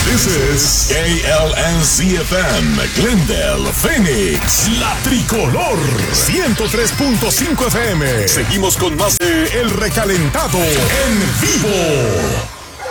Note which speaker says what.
Speaker 1: This is KLNZ-FM, Glendale, Phoenix, La Tricolor, 103.5 FM. Seguimos con más de El Recalentado en vivo.